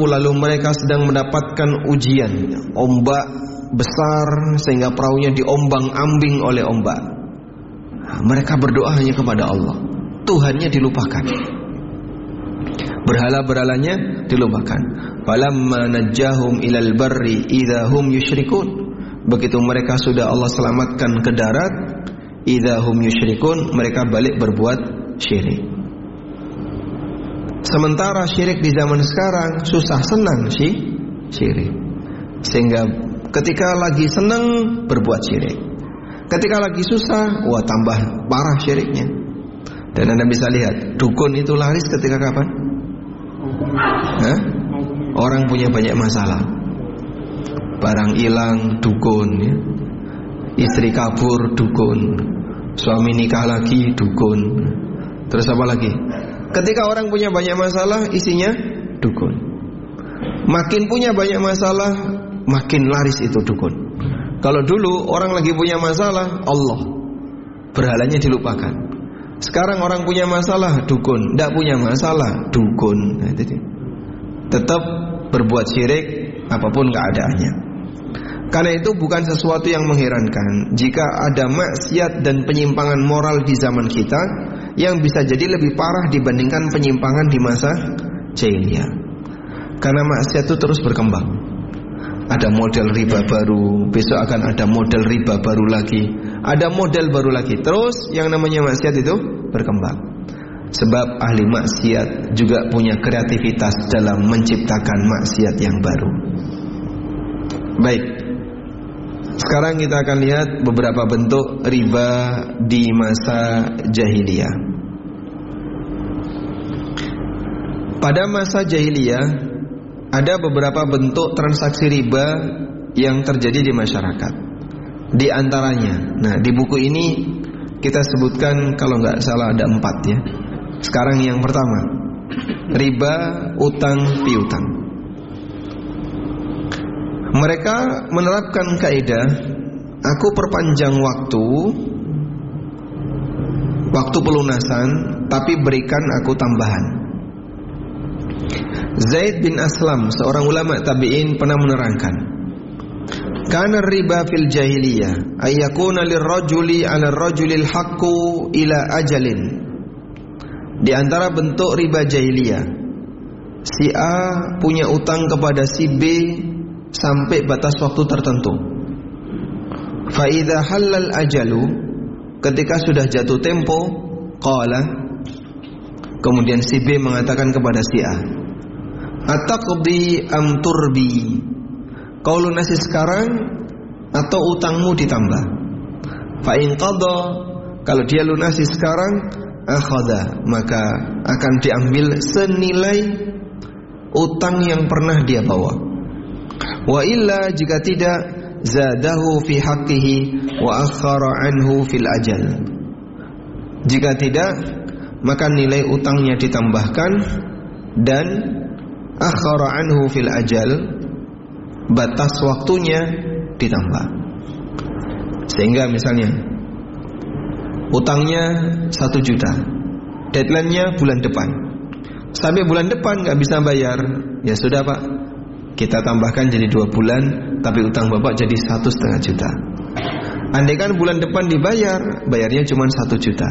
lalu mereka sedang mendapatkan ujian, ombak besar sehingga perahunya diombang-ambing oleh ombak. Mereka berdoa hanya kepada Allah. Tuhannya dilupakan, berhala-berhalanya dilupakan. Falamma najjahum ilal barri idza hum yusyrikun. Begitu mereka sudah Allah selamatkan ke darat, idza hum yusyrikun, mereka balik berbuat syirik. Sementara syirik di zaman sekarang susah senang syirik. Sehingga ketika lagi senang berbuat syirik, ketika lagi susah, wah tambah parah syiriknya. Dan Anda bisa lihat, dukun itu laris ketika kapan? Orang punya banyak masalah, barang hilang dukun, ya. Istri kabur dukun, suami nikah lagi dukun. Terus apa lagi? Ketika orang punya banyak masalah, isinya dukun. Makin punya banyak masalah, makin laris itu dukun. Kalau dulu orang lagi punya masalah, Allah, berhalanya dilupakan. Sekarang orang punya masalah, dukun. Tidak punya masalah, dukun. Nah, tetap berbuat syirik apapun keadaannya. Karena itu bukan sesuatu yang mengherankan jika ada maksiat dan penyimpangan moral di zaman kita yang bisa jadi lebih parah dibandingkan penyimpangan di masa jahiliyah. Karena maksiat itu terus berkembang. Ada model riba baru, besok akan ada model riba baru lagi, ada model baru lagi. Terus yang namanya maksiat itu berkembang. Sebab ahli maksiat juga punya kreativitas dalam menciptakan maksiat yang baru. Baik, sekarang kita akan lihat beberapa bentuk riba di masa jahiliyah. Pada masa jahiliyah ada beberapa bentuk transaksi riba yang terjadi di masyarakat. Di antaranya, nah di buku ini kita sebutkan kalau nggak salah ada 4 ya. Sekarang yang pertama, riba utang piutang. Mereka menerapkan kaidah, aku perpanjang waktu pelunasan, tapi berikan aku tambahan. Zaid bin Aslam, seorang ulama tabi'in, pernah menerangkan, kana riba fil jahiliyah ayyakuna lirrajuli 'ala ar-rajulil haqqu ila ajalin. Di antara bentuk riba jahiliyah, si A punya utang kepada si B sampai batas waktu tertentu. Fa idza halal ajalu, ketika sudah jatuh tempo, qala, kemudian si B mengatakan kepada si A, ataqdi am turbi, kau lunasi sekarang atau utangmu ditambah. Fa in qada, kalau dia lunasi sekarang, akhadha, maka akan diambil senilai utang yang pernah dia bawa. Wa illa, jika tidak, zadahu fi haqqihi wa akhara anhu fil ajal. Jika tidak, maka nilai utangnya ditambahkan dan akhara anhu fil ajal, batas waktunya ditambah. Sehingga misalnya utangnya 1 juta, deadline-nya bulan depan. Sampai bulan depan gak bisa bayar, ya sudah Pak, kita tambahkan jadi 2 bulan, tapi utang Bapak jadi 1,5 juta. Andaikan bulan depan dibayar, bayarnya cuma 1 juta,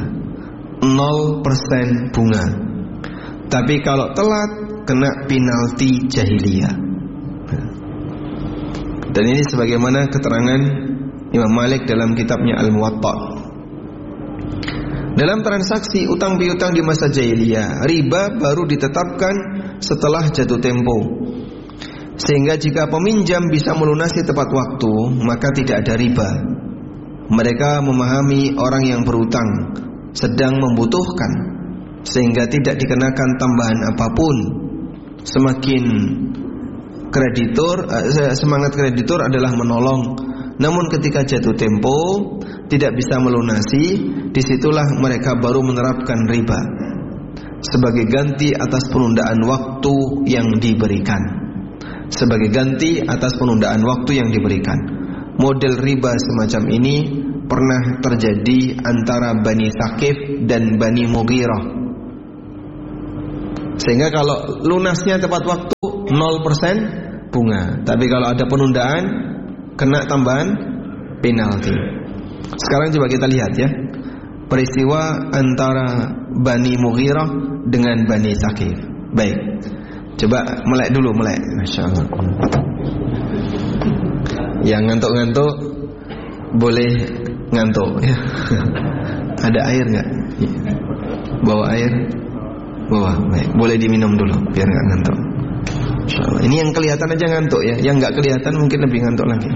0% bunga. Tapi kalau telat, kena penalti jahiliyah. Dan ini sebagaimana keterangan Imam Malik dalam kitabnya Al-Muwatta. Dalam transaksi utang piutang di masa jahiliyah, riba baru ditetapkan setelah jatuh tempo. Sehingga jika peminjam bisa melunasi tepat waktu, maka tidak ada riba. Mereka memahami orang yang berutang sedang membutuhkan, sehingga tidak dikenakan tambahan apapun. Semakin semangat kreditur adalah menolong. Namun ketika jatuh tempo tidak bisa melunasi, disitulah mereka baru menerapkan riba sebagai ganti atas penundaan waktu yang diberikan. Sebagai ganti atas penundaan waktu yang diberikan. Model riba semacam ini pernah terjadi antara Bani Thaqif dan Bani Mughirah. Sehingga kalau lunasnya tepat waktu, 0% bunga. Tapi kalau ada penundaan, kena tambahan penalti. Sekarang coba kita lihat ya, peristiwa antara Bani Mughirah dengan Bani Thaqif. Baik, coba melek dulu, melek. Masya Allah. Yang ngantuk-ngantuk boleh ngantuk ya. Ada air nggak? Bawa air? Bawa. Baik. Boleh diminum dulu biar nggak ngantuk. Masya Allah. Ini yang kelihatan aja ngantuk ya. Yang nggak kelihatan mungkin lebih ngantuk lagi.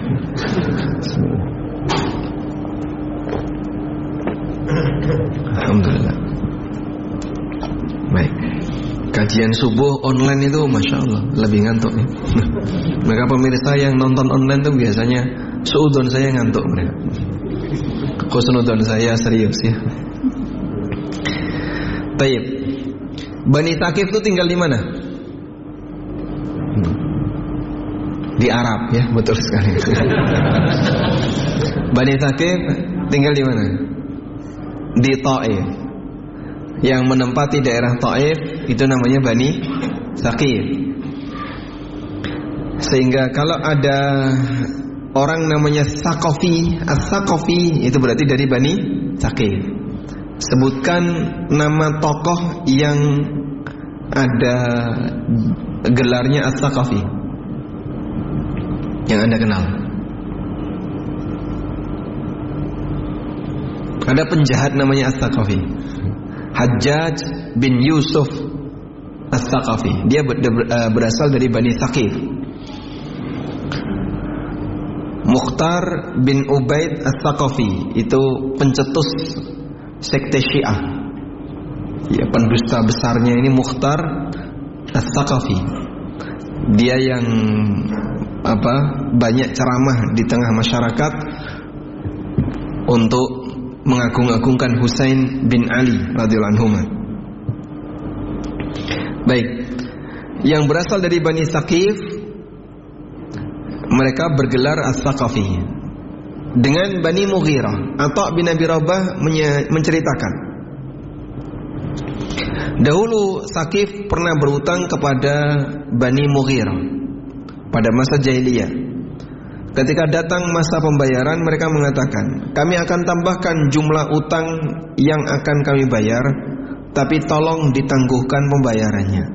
Alhamdulillah. Baik. Kajian subuh online itu Masya Allah lebih ngantuk ya. Maka pemirsa yang nonton online itu biasanya suudon saya ngantuk mereka. Khusnudon saya serius ya. Taib. Bani Thaqif itu tinggal di mana? Di Arab ya, betul sekali. Bani Thaqif tinggal di mana? Di Taif. Yang menempati daerah Taif itu namanya Bani Thaqif. Sehingga kalau ada orang namanya Thaqafi, As-Thaqafi itu berarti dari Bani Thaqif. Sebutkan nama tokoh yang ada gelarnya As-Thaqafi yang Anda kenal. Ada penjahat namanya As-Thaqafi, Hajjaj bin Yusuf As-Thaqafi. Dia berasal dari Bani Thaqif. Mukhtar bin Ubaid As-Thaqafi itu pencetus sekte Syiah. Ya, pendusta besarnya ini Mukhtar As-Thaqafi. Dia yang banyak ceramah di tengah masyarakat untuk mengagung-agungkan Husain bin Ali radhiyallahu anhu. Baik. Yang berasal dari Bani Thaqif, mereka bergelar As-Thaqafi. Dengan Bani Mughirah, Atha bin Abi Rabah menceritakan, dahulu Thaqif pernah berutang kepada Bani Mughirah pada masa jahiliyah. Ketika datang masa pembayaran, mereka mengatakan, kami akan tambahkan jumlah utang yang akan kami bayar, tapi tolong ditangguhkan pembayarannya.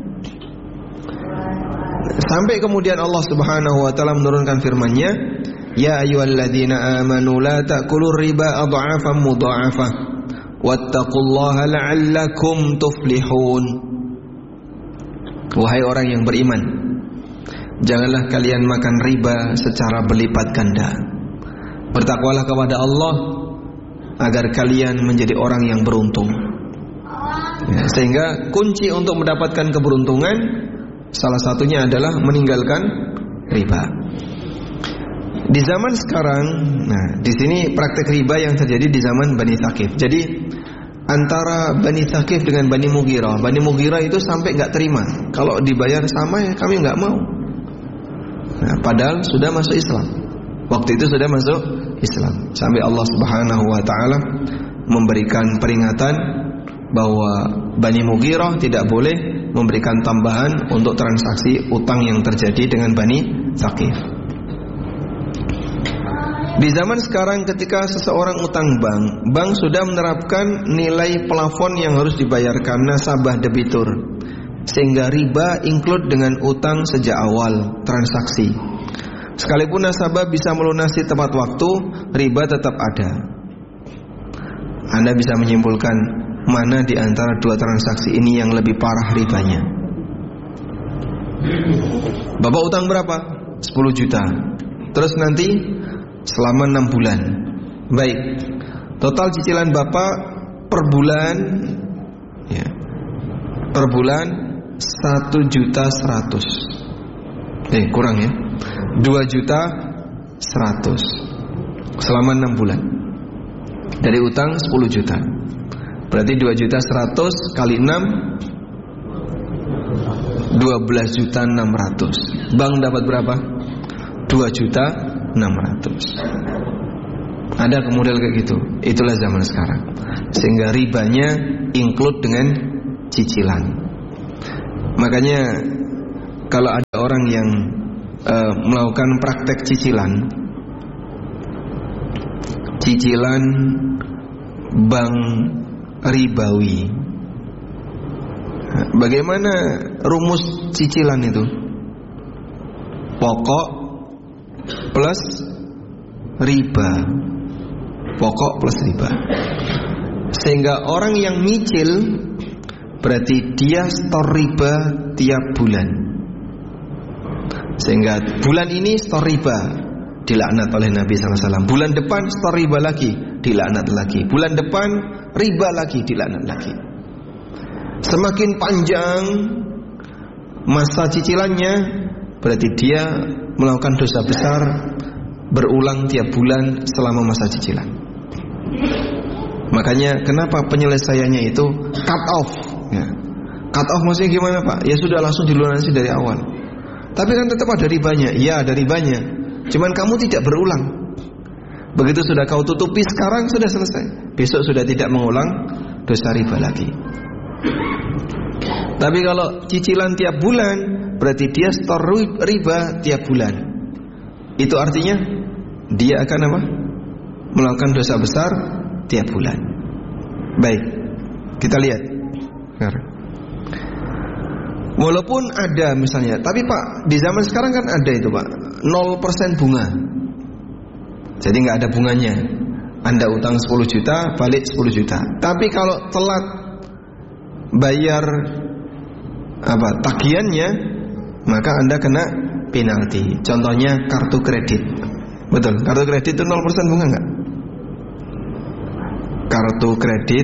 Sampai kemudian Allah Subhanahu wa taala menurunkan firman-Nya, ya ayyuhalladzina amanu la ta'kulur riba adha'afan mudha'afah wattaqullaha la'allakum tuflihun. Wahai orang yang beriman, janganlah kalian makan riba secara berlipat ganda. Bertakwalah kepada Allah agar kalian menjadi orang yang beruntung. Ya, sehingga kunci untuk mendapatkan keberuntungan salah satunya adalah meninggalkan riba. Di zaman sekarang, nah di sini praktek riba yang terjadi di zaman Bani Thaqif. Jadi antara Bani Thaqif dengan Bani Mughirah, Bani Mughirah itu sampai nggak terima kalau dibayar sama ya kami nggak mau. Nah, padahal sudah masuk Islam. Waktu itu sudah masuk Islam. Sampai Allah Subhanahu wa taala memberikan peringatan bahwa Bani Mughirah tidak boleh memberikan tambahan untuk transaksi utang yang terjadi dengan Bani Thaqif. Di zaman sekarang ketika seseorang utang bank sudah menerapkan nilai plafon yang harus dibayarkan nasabah debitur, sehingga riba include dengan utang sejak awal transaksi. Sekalipun nasabah bisa melunasi tepat waktu, riba tetap ada. Anda bisa menyimpulkan mana di antara dua transaksi ini yang lebih parah ribanya. Bapak utang berapa? 10 juta. Terus nanti selama 6 bulan. Baik. Total cicilan Bapak per bulan ya, per bulan 1.100.000. Kurang ya. 2.100.000 selama 6 bulan. Dari utang 10 juta. Berarti 2.100.000 kali 6 12.600.000. Bank dapat berapa? 2.600.000. Ada model kayak gitu. Itulah zaman sekarang. Sehingga ribanya include dengan cicilan. Makanya kalau ada orang yang melakukan praktek cicilan bank ribawi. Bagaimana rumus cicilan itu? Pokok plus riba. Pokok plus riba. Sehingga orang yang nyicil berarti dia store riba tiap bulan. Sehingga bulan ini store riba, dilaknat oleh Nabi SAW. Bulan depan store riba lagi, dilaknat lagi. Bulan depan riba lagi, dilaknat lagi. Semakin panjang masa cicilannya, berarti dia melakukan dosa besar berulang tiap bulan selama masa cicilan. Makanya kenapa penyelesaiannya itu cut off ya. Cut off maksudnya gimana Pak? Ya sudah langsung dilunasi dari awal. Tapi kan tetap ada ribanya. Ya ada ribanya, cuman kamu tidak berulang. Begitu sudah kau tutupi sekarang sudah selesai. Besok sudah tidak mengulang dosa riba lagi. Tapi kalau cicilan tiap bulan, berarti dia store riba tiap bulan. Itu artinya dia akan apa? Melakukan dosa besar tiap bulan. Baik, kita lihat. Walaupun ada misalnya, tapi Pak, di zaman sekarang kan ada itu Pak, 0% bunga. Jadi nggak ada bunganya. Anda utang 10 juta, balik 10 juta. Tapi kalau telat bayar tagihannya, maka Anda kena penalti. Contohnya kartu kredit. Betul, kartu kredit itu 0% bunga nggak? Kartu kredit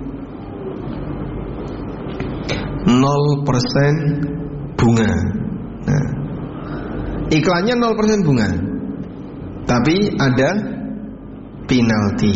0% bunga. Nah, iklannya 0% bunga, tapi ada penalti.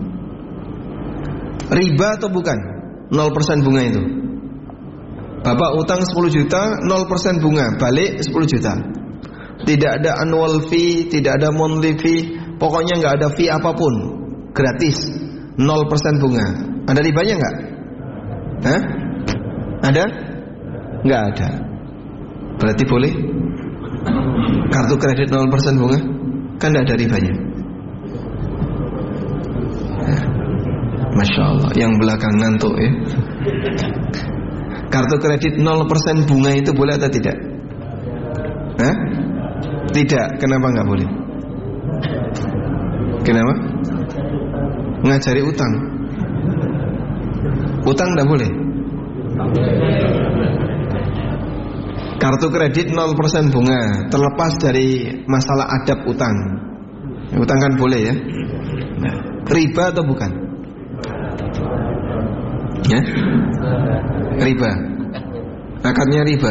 Riba atau bukan? 0% bunga itu. Bapak utang 10 juta, 0% bunga, balik 10 juta. Tidak ada annual fee, tidak ada monthly fee, pokoknya nggak ada fee apapun, gratis, 0% bunga. Ada ribanya nggak? Hah? Ada? Nggak ada. Berarti boleh? Kartu kredit 0% bunga? Kan nggak ada ribanya. Masya Allah, yang belakang ngantuk ya. Kartu kredit 0% bunga itu boleh atau tidak? Hah? Tidak, kenapa nggak boleh? Kenapa? Ngajari utang. Utang nggak boleh. Kartu kredit 0% bunga, terlepas dari masalah adab utang. Utang kan boleh ya. Riba atau bukan? Ya? Riba. Akadnya riba.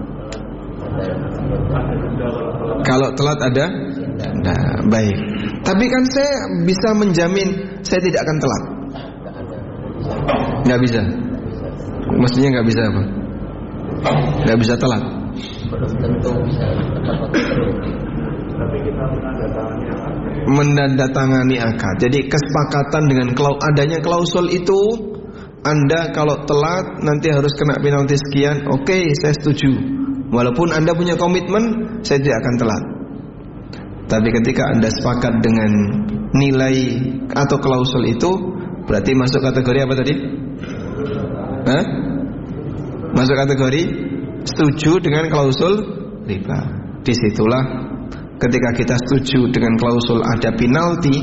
Kalau telat ada? Nah, baik. Tapi kan saya bisa menjamin saya tidak akan telat. Nggak bisa. Maksudnya nggak bisa apa? Nggak bisa telat. Belum tentu bisa tepat. Tapi kita menandatangani akad. Jadi kesepakatan dengan adanya klausul itu, Anda kalau telat nanti harus kena penalti sekian. Oke, saya setuju. Walaupun Anda punya komitmen, saya tidak akan telat. Tapi ketika Anda sepakat dengan nilai atau klausul itu, berarti masuk kategori apa tadi? Hah? Masuk kategori setuju dengan klausul riba. Disitulah ketika kita setuju dengan klausul ada penalti,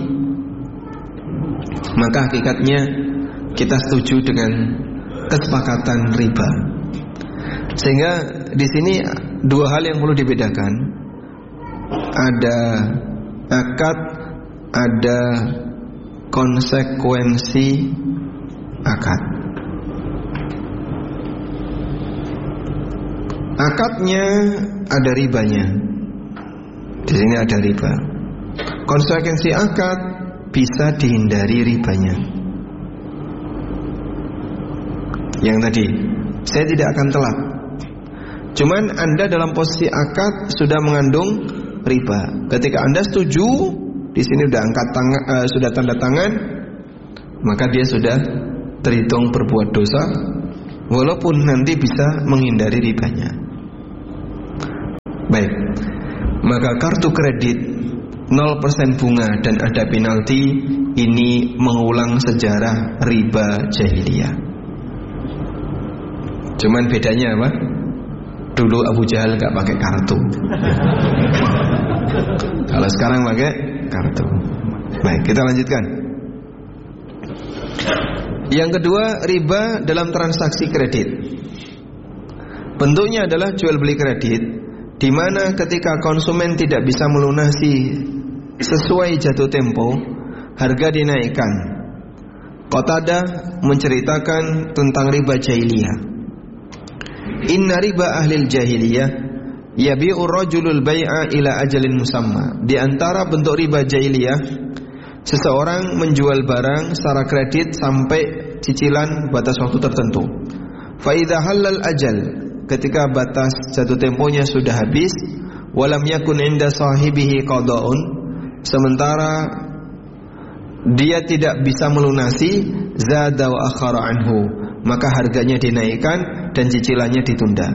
maka hakikatnya kita setuju dengan kesepakatan riba. Sehingga di sini dua hal yang perlu dibedakan. Ada akad, ada konsekuensi akad. Akadnya ada ribanya. Di sini ada riba. Konsekuensi akad bisa dihindari ribanya. Yang tadi, saya tidak akan telat. Cuman Anda dalam posisi akad sudah mengandung riba. Ketika Anda setuju, di sini sudah sudah tanda tangan, maka dia sudah terhitung berbuat dosa, walaupun nanti bisa menghindari ribanya. Baik. Maka kartu kredit 0% bunga dan ada penalti, ini mengulang sejarah riba jahiliyah. Cuman bedanya apa? Dulu Abu Jahal gak pakai kartu. Kalau sekarang pakai kartu. Baik, kita lanjutkan. Yang kedua, riba dalam transaksi kredit. Bentuknya adalah jual beli kredit, di mana ketika konsumen tidak bisa melunasi sesuai jatuh tempo, harga dinaikkan. Qatadah menceritakan tentang riba jahiliyah. Inna riba ahlil jahiliyah yabi'u rajulul bai'a ila ajalin musamma. Di antara bentuk riba jahiliyah, seseorang menjual barang secara kredit sampai cicilan batas waktu tertentu. Fa idza halal ajal, ketika batas jatuh temponya sudah habis, walam yakun inda sahibihi qada'un, sementara dia tidak bisa melunasi, zada wa akhara anhu, maka harganya dinaikkan dan cicilannya ditunda.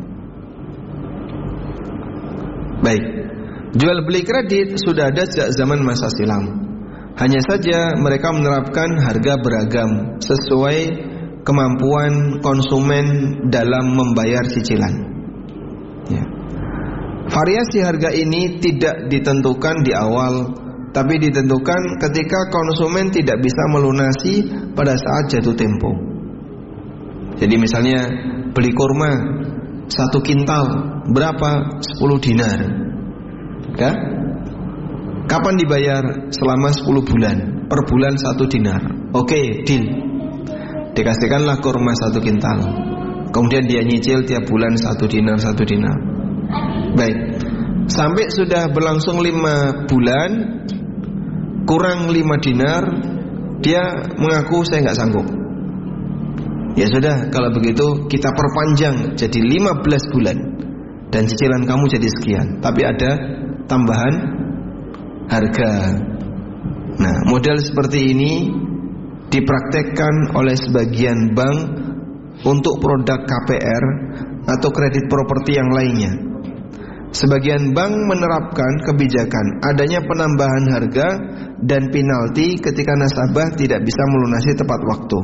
Baik, jual beli kredit sudah ada sejak zaman masa silam. Hanya saja mereka menerapkan harga beragam sesuai kemampuan konsumen dalam membayar cicilan. Ya. Variasi harga ini tidak ditentukan di awal, tapi ditentukan ketika konsumen tidak bisa melunasi pada saat jatuh tempo. Jadi misalnya beli kurma 1 kintal berapa? 10 dinar. Ya? Kapan dibayar? Selama 10 bulan. Per bulan 1 dinar. Oke, deal. Dikasihkanlah kurma 1 kintal. Kemudian dia nyicil tiap bulan 1 dinar, 1 dinar. Baik. Sampai sudah berlangsung 5 bulan, kurang 5 dinar, dia mengaku saya nggak sanggup. Ya sudah, kalau begitu kita perpanjang jadi 15 bulan dan cicilan kamu jadi sekian, tapi ada tambahan harga. Nah, model seperti ini dipraktekkan oleh sebagian bank untuk produk KPR atau kredit properti yang lainnya. Sebagian bank menerapkan kebijakan adanya penambahan harga dan penalti ketika nasabah tidak bisa melunasi tepat waktu.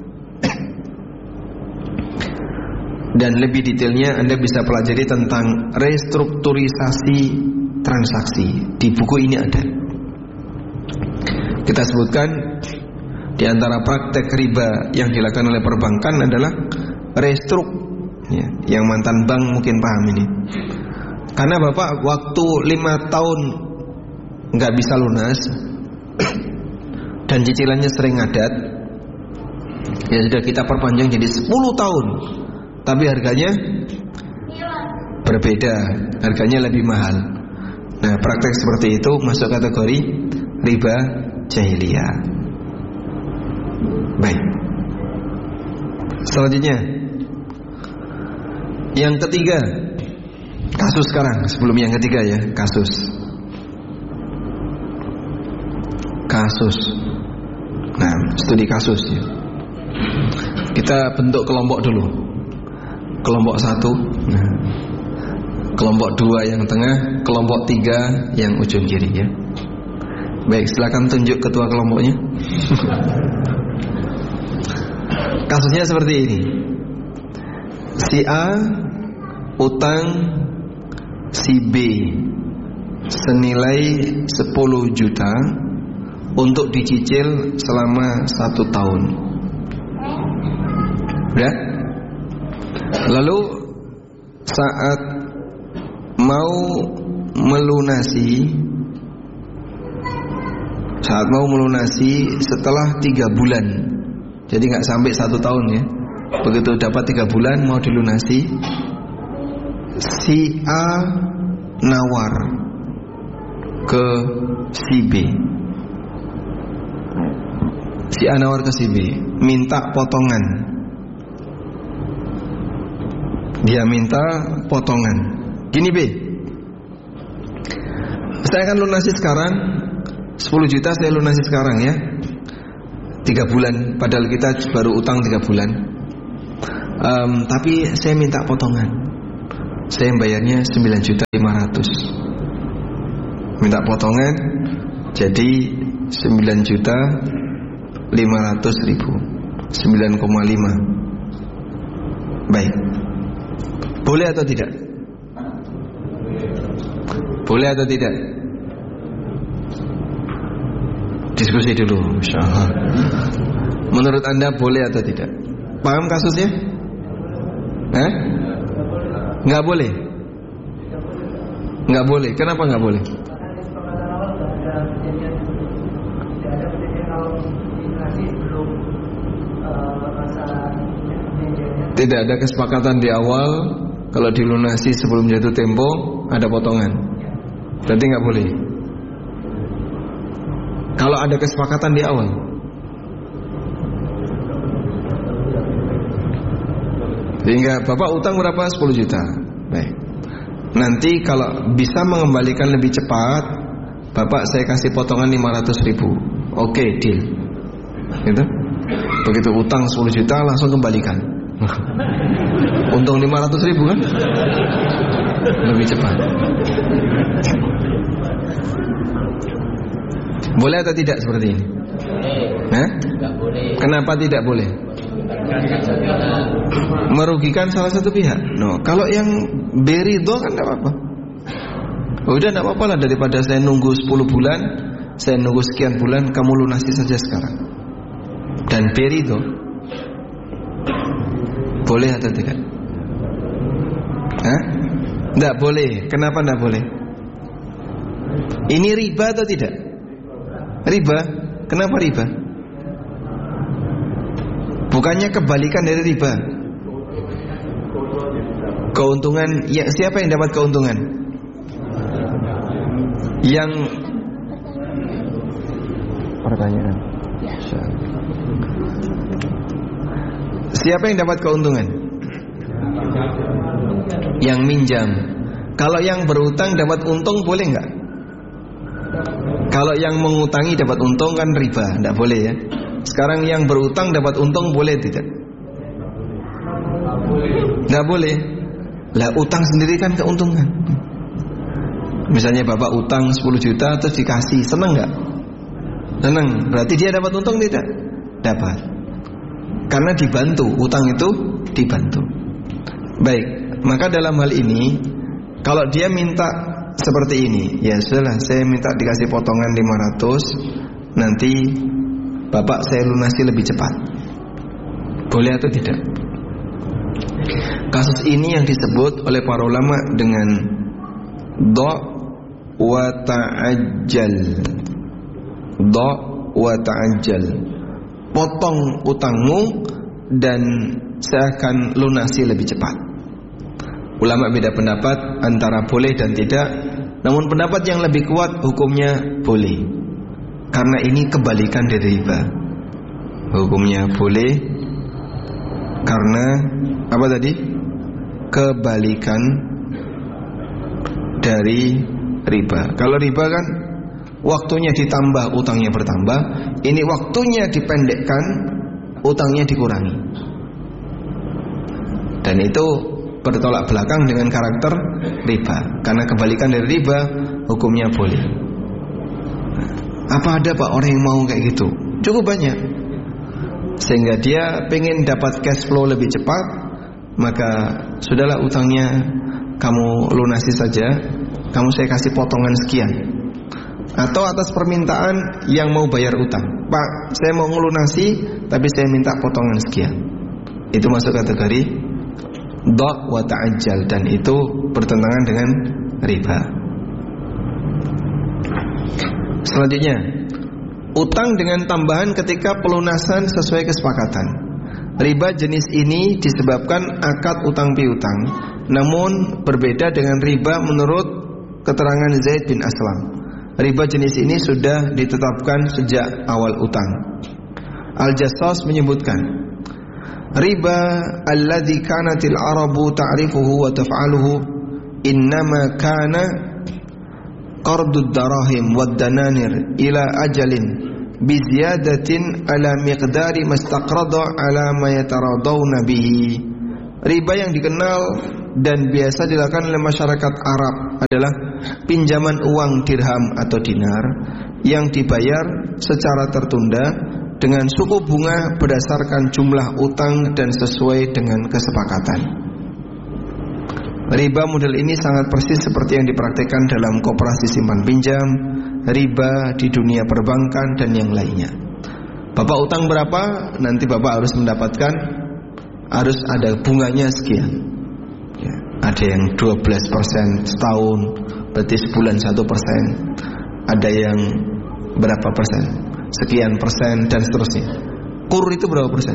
Dan lebih detailnya Anda bisa pelajari tentang restrukturisasi transaksi. Di buku ini ada. Kita sebutkan di antara praktek riba yang dilakukan oleh perbankan adalah restruk. Ya, yang mantan bank mungkin paham ini. Karena Bapak waktu 5 tahun nggak bisa lunas dan cicilannya sering ngadat, ya sudah kita perpanjang jadi 10 tahun. Tapi harganya berbeda, harganya lebih mahal. Nah, praktek seperti itu masuk kategori riba jahiliyah. Baik. Selanjutnya, yang ketiga, kasus sekarang. Sebelum yang ketiga ya, kasus. Nah, studi kasus ya. Kita bentuk kelompok dulu. Kelompok 1, nah, kelompok 2 yang tengah, kelompok 3 yang ujung kiri ya. Baik, silakan tunjuk ketua kelompoknya. Kasusnya seperti ini. Si A utang si B senilai 10 juta untuk dicicil selama 1 tahun. Ya? Lalu saat mau melunasi setelah 3 bulan, jadi nggak sampai 1 tahun ya. Begitu dapat 3 bulan mau dilunasi, si A nawar ke si B. Si A nawar ke si B, minta potongan. Dia minta potongan. Gini B, saya akan lunasi sekarang 10 juta saya lunasi sekarang ya, 3 bulan. Padahal kita baru utang 3 bulan. Tapi saya minta potongan saya bayarnya 9.500.000. Minta potongan jadi 9.500.000, 9,5. Baik. Boleh atau tidak? Boleh atau tidak? Diskusi dulu, insyaallah. Menurut Anda boleh atau tidak? Paham kasusnya? Nggak boleh. Nggak boleh. Kenapa nggak boleh? Tidak ada kesepakatan di awal. Kalau dilunasi sebelum jatuh tempo ada potongan. Berarti nggak boleh. Kalau ada kesepakatan di awal, sehingga Bapak utang berapa? 10 juta. Baik. Nanti kalau bisa mengembalikan lebih cepat, Bapak saya kasih potongan 500.000. Oke, deal. Gitu. Begitu utang 10 juta langsung kembalikan. Untung 500.000 kan? Lebih cepat. Boleh atau tidak seperti ini? Tidak boleh. Kenapa tidak boleh? Merugikan salah satu pihak. No, kalau yang berido kan tidak apa-apa. Udah tidak apa-apa lah, daripada saya nunggu 10 bulan, saya nunggu sekian bulan, kamu lunasi saja sekarang. Dan berido. Boleh atau tidak? Tidak boleh. Kenapa tidak boleh? Ini riba atau tidak? Riba. Kenapa riba? Bukannya kebalikan dari riba. Keuntungan ya, siapa yang dapat keuntungan? Yang pertanyaan. Siapa yang dapat keuntungan? Yang minjam. Kalau yang berutang dapat untung boleh enggak? Kalau yang mengutangi dapat untung kan riba, tidak boleh ya. Sekarang yang berutang dapat untung boleh tidak? Tidak boleh. Lah utang sendiri kan keuntungan. Misalnya Bapak utang 10 juta terus dikasih, senang nggak? Senang. Berarti dia dapat untung tidak? Dapat. Karena dibantu, utang itu dibantu. Baik, maka dalam hal ini kalau dia minta seperti ini, ya sudahlah, saya minta dikasih potongan 500, nanti Bapak saya lunasi lebih cepat. Boleh atau tidak? Kasus ini yang disebut oleh para ulama dengan do' wa ta'ajjal. Do' wa ta'ajjal. Potong utangmu dan saya akan lunasi lebih cepat. Ulama beda pendapat antara boleh dan tidak. Namun pendapat yang lebih kuat hukumnya boleh. Karena ini kebalikan dari riba. Hukumnya boleh karena apa tadi? Kebalikan dari riba. Kalau riba kan waktunya ditambah, utangnya bertambah. Ini waktunya dipendekkan, utangnya dikurangi. Dan itu bertolak belakang dengan karakter riba. Karena kebalikan dari riba, hukumnya boleh. Apa ada Pak orang yang mau kayak gitu? Cukup banyak. Sehingga dia pengen dapat cash flow lebih cepat, maka sudahlah utangnya kamu lunasi saja, kamu saya kasih potongan sekian. Atau atas permintaan yang mau bayar utang, Pak saya mau ngelunasi tapi saya minta potongan sekian. Itu masuk kategori do' wa ta'ajjal, dan itu bertentangan dengan riba. Selanjutnya, utang dengan tambahan ketika pelunasan sesuai kesepakatan. Riba jenis ini disebabkan akad utang piutang, namun berbeda dengan riba menurut keterangan Zaid bin Aslam. Riba jenis ini sudah ditetapkan sejak awal utang. Al-Jassas menyebutkan, riba alladhi kanatil arabu ta'rifuhu wa taf'aluhu innama kana qardud darahim wad dananir ila ajalin biziyadatin ala miqdari mastaqrada ala ma yataradawna bihi. Riba yang dikenal dan biasa dilakukan oleh masyarakat Arab adalah pinjaman uang dirham atau dinar yang dibayar secara tertunda dengan suku bunga berdasarkan jumlah utang dan sesuai dengan kesepakatan. Riba model ini sangat persis seperti yang dipraktikkan dalam koperasi simpan pinjam, riba di dunia perbankan dan yang lainnya. Bapak utang berapa, nanti Bapak harus mendapatkan, harus ada bunganya sekian ya, ada yang 12% setahun, berarti sebulan 1%. Ada yang berapa persen, sekian persen dan seterusnya. Kur itu berapa persen?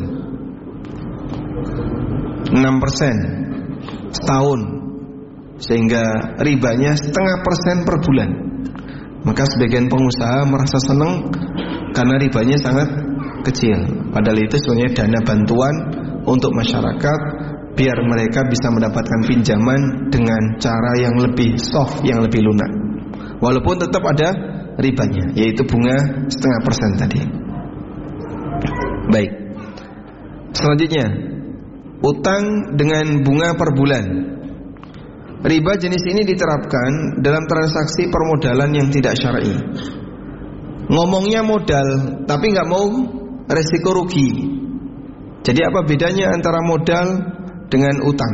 6% setahun, sehingga ribanya 0,5% per bulan. Maka sebagian pengusaha merasa senang karena ribanya sangat kecil. Padahal itu sebenarnya dana bantuan untuk masyarakat biar mereka bisa mendapatkan pinjaman dengan cara yang lebih soft, yang lebih lunak. Walaupun tetap ada ribanya, yaitu bunga 0,5% tadi. Baik. Selanjutnya, utang dengan bunga per bulan. Riba jenis ini diterapkan dalam transaksi permodalan yang tidak syar'i. Ngomongnya modal, tapi nggak mau resiko rugi. Jadi apa bedanya antara modal dengan utang?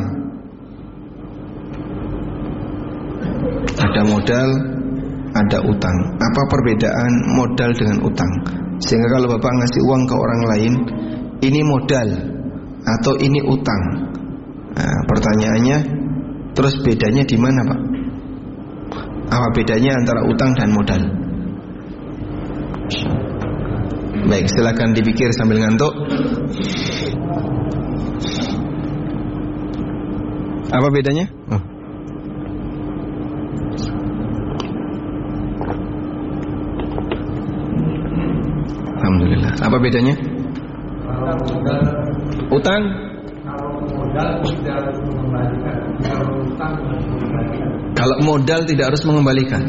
Ada modal, ada utang. Apa perbedaan modal dengan utang? Sehingga kalau Bapak ngasih uang ke orang lain, ini modal atau ini utang? Nah, pertanyaannya, terus bedanya di mana, Pak? Apa bedanya antara utang dan modal? Baik, silakan dipikir sambil ngantuk. Apa bedanya? Alhamdulillah. Apa bedanya? Utang? Kalau modal tidak harus mengembalikan.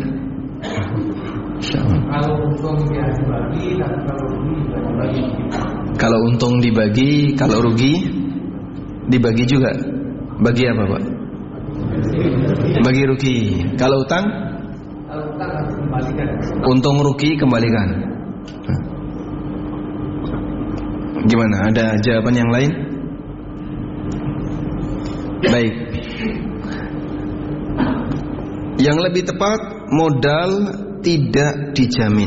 Kalau untung dibagi, dan kalau rugi dibagi. Kalau untung dibagi, kalau rugi dibagi juga. Bagi apa, Pak? Bagi rugi. Kalau utang? Kalau utang harus kembalikan. Untung rugi kembalikan. Gimana? Ada jawaban yang lain? Baik. Yang lebih tepat, modal tidak dijamin.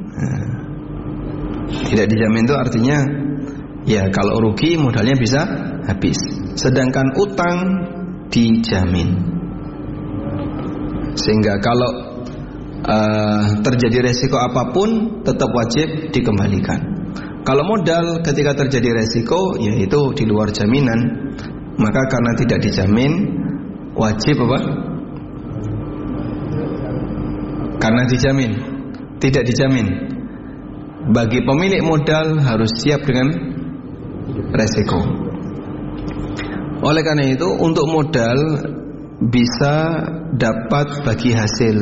Tidak dijamin itu artinya, ya kalau rugi modalnya bisa habis. Sedangkan utang dijamin. Sehingga kalau terjadi resiko apapun tetap wajib dikembalikan. Kalau modal ketika terjadi resiko, yaitu di luar jaminan, maka karena tidak dijamin, wajib apa? Karena dijamin, tidak dijamin. Bagi pemilik modal harus siap dengan resiko. Oleh karena itu, untuk modal bisa dapat bagi hasil,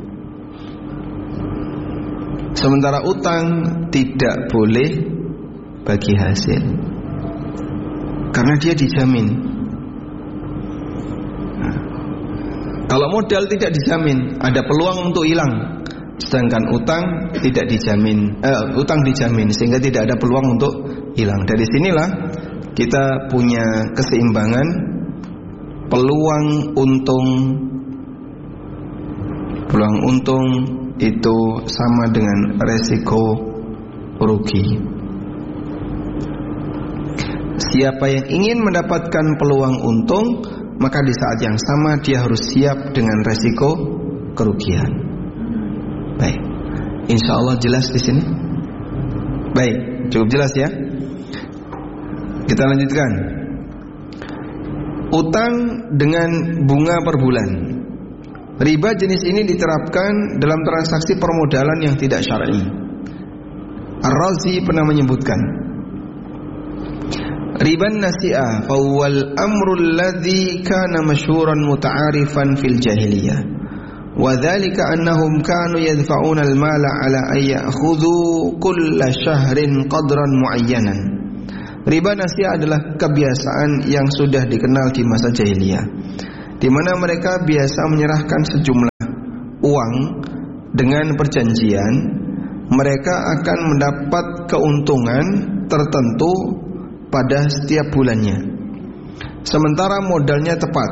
sementara utang tidak boleh bagi hasil, karena dia dijamin. Kalau modal tidak dijamin, ada peluang untuk hilang. Sedangkan utang tidak dijamin, utang dijamin, sehingga tidak ada peluang untuk hilang. Dari sinilah kita punya keseimbangan, peluang untung itu sama dengan resiko rugi. Siapa yang ingin mendapatkan peluang untung, maka di saat yang sama dia harus siap dengan resiko kerugian. Baik, insya Allah jelas di sini. Baik, cukup jelas ya. Kita lanjutkan. Utang dengan bunga per bulan. Riba jenis ini diterapkan dalam transaksi permodalan yang tidak syar'i. Ar-Razi pernah menyebutkan, riban nasi'ah fawwal amrul ladzi kana masyhuran muta'arifan fil jahiliyah wa dzalika annahum kanu yadfa'una al-mala ala ay ya'khudhu kulla shahrin qadran mu'ayyanan Riba nasiah adalah kebiasaan yang sudah dikenal di masa jahiliyah, di mana mereka biasa menyerahkan sejumlah uang dengan perjanjian mereka akan mendapat keuntungan tertentu pada setiap bulannya. Sementara modalnya tetap.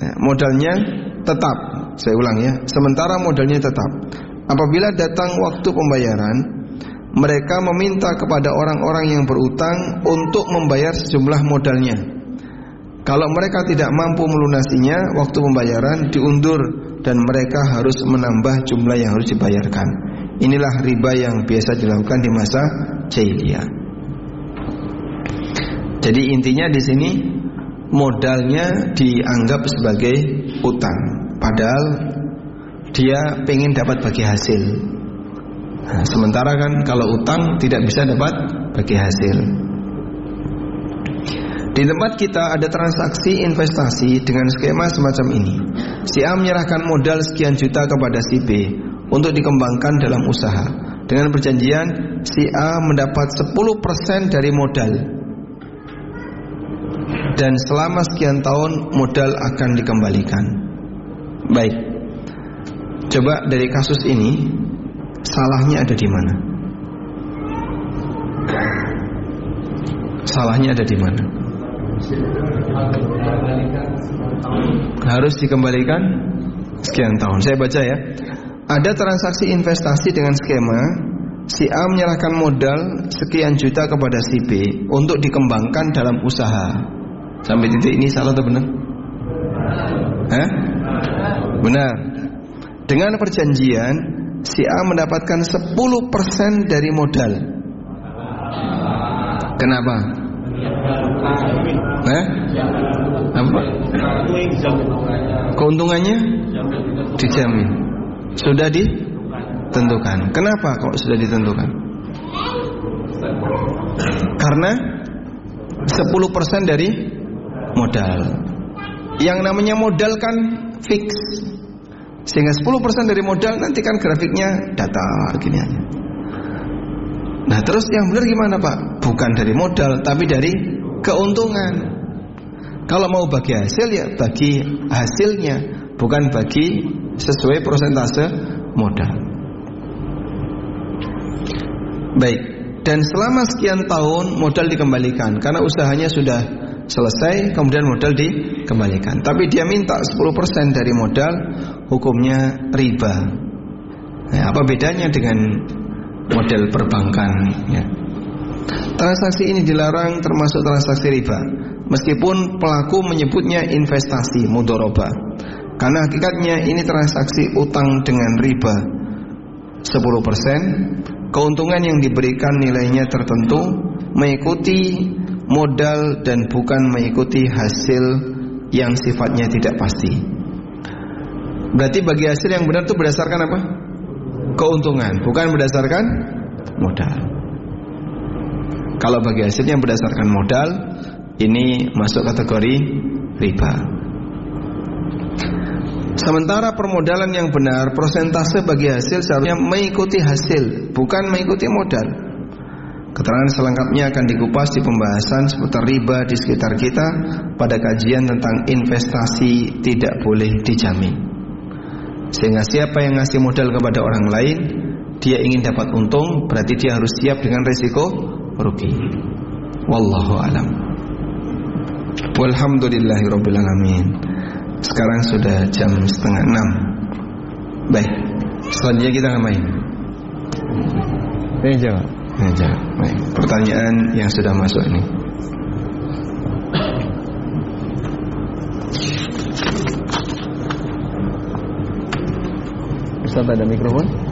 Saya ulang ya. Sementara modalnya tetap. Apabila datang waktu pembayaran, mereka meminta kepada orang-orang yang berutang untuk membayar sejumlah modalnya. Kalau mereka tidak mampu melunasinya, waktu pembayaran diundur dan mereka harus menambah jumlah yang harus dibayarkan. Inilah riba yang biasa dilakukan di masa jahiliyah. Jadi intinya di sini modalnya dianggap sebagai utang, padahal dia pengen dapat bagi hasil. Nah, sementara kan kalau utang tidak bisa dapat bagi hasil. Di tempat kita ada transaksi investasi dengan skema semacam ini. Si A menyerahkan modal sekian juta kepada si B untuk dikembangkan dalam usaha. Dengan perjanjian si A mendapat 10% dari modal, dan selama sekian tahun modal akan dikembalikan. Baik, coba dari kasus ini salahnya ada di mana? Salahnya ada di mana? Harus dikembalikan sekian tahun. Saya baca ya. Ada transaksi investasi dengan skema si A menyerahkan modal sekian juta kepada si B untuk dikembangkan dalam usaha. Sampai titik ini salah atau benar? Benar. Dengan perjanjian si A mendapatkan 10% dari modal. Kenapa? Apa? Keuntungannya dijamin. Sudah ditentukan. Kenapa kok sudah ditentukan? Karena 10% dari modal. Yang namanya modal kan fix. Sehingga 10% dari modal nanti kan grafiknya data gini aja. Nah terus yang benar gimana Pak? Bukan dari modal tapi dari keuntungan. Kalau mau bagi hasil ya bagi hasilnya, bukan bagi sesuai persentase modal. Baik. Dan selama sekian tahun modal dikembalikan karena usahanya sudah selesai, kemudian modal dikembalikan. Tapi dia minta 10% dari modal, hukumnya riba. Nah, apa bedanya dengan model perbankan ya? Transaksi ini dilarang termasuk transaksi riba, meskipun pelaku menyebutnya investasi mudharabah. Karena hakikatnya ini transaksi utang dengan riba 10%. Keuntungan yang diberikan nilainya tertentu, mengikuti modal dan bukan mengikuti hasil yang sifatnya tidak pasti. Berarti bagi hasil yang benar itu berdasarkan apa? Keuntungan, bukan berdasarkan modal. Kalau bagi hasilnya berdasarkan modal, ini masuk kategori riba. Sementara permodalan yang benar, persentase bagi hasil seharusnya mengikuti hasil, bukan mengikuti modal. Keterangan selengkapnya akan dikupas di pembahasan seputar riba di sekitar kita pada kajian tentang investasi tidak boleh dijamin. Sehingga siapa yang ngasih modal kepada orang lain, dia ingin dapat untung, berarti dia harus siap dengan resiko rugi. Wallahu alam. Walhamdulillahirabbil alamin. Sekarang sudah jam 5:30. Baik, selanjutnya kita ngapain? Jawab. Baik, pertanyaan yang sudah masuk ini. Ustaz ada mikrofon?